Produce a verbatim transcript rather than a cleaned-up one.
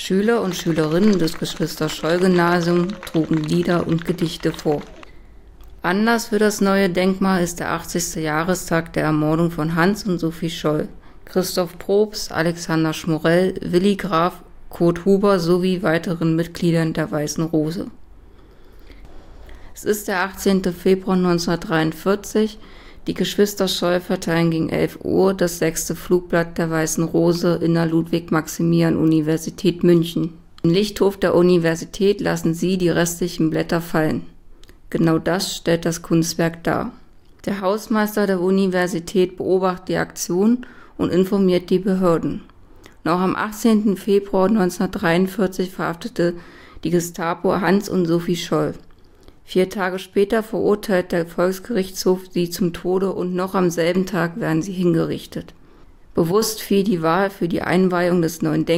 Schüler und Schülerinnen des Geschwister-Scholl-Gymnasiums trugen Lieder und Gedichte vor. Anlass für das neue Denkmal ist der achtzigste Jahrestag der Ermordung von Hans und Sophie Scholl, Christoph Probst, Alexander Schmorell, Willi Graf, Kurt Huber sowie weiteren Mitgliedern der Weißen Rose. Es ist der achtzehnte Februar neunzehnhundertdreiundvierzig. Die Geschwister Scholl verteilen gegen elf Uhr das sechste Flugblatt der Weißen Rose in der Ludwig-Maximilian-Universität München. Im Lichthof der Universität lassen sie die restlichen Blätter fallen. Genau das stellt das Kunstwerk dar. Der Hausmeister der Universität beobachtet die Aktion und informiert die Behörden. Noch am achtzehnten Februar neunzehnhundertdreiundvierzig verhaftete die Gestapo Hans und Sophie Scholl. Vier Tage später verurteilt der Volksgerichtshof sie zum Tode und noch am selben Tag werden sie hingerichtet. Bewusst fiel die Wahl für die Einweihung des neuen Denkmals